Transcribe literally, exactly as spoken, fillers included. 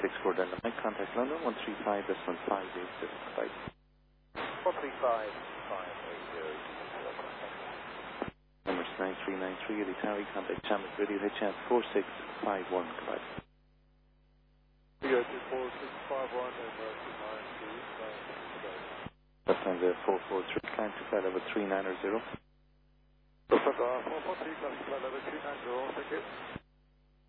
six four Delta Mike, contact London one three five decimal five eight zero. Bye. one three five five eight zero. Numbers nine three nine three, Eddie Towie, contact Chalmers Radio, H F four six five one. Goodbye. Go to four six five one and American nine three nine three. Left hand the four four three, climb to flight level three nine zero. Lufthansa four four three, climb to flight level three nine zero, thank you.